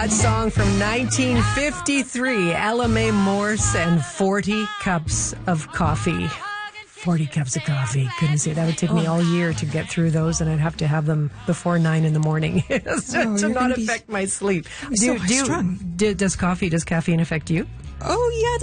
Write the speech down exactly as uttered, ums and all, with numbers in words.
that song from nineteen fifty-three, Ella Mae Morse and forty cups of coffee. forty cups of coffee. Couldn't say that would take me all year to get through those, and I'd have to have them before nine in the morning to, oh, to not affect my sleep. Do, so do, do, does coffee, does caffeine affect you? Oh, yeah.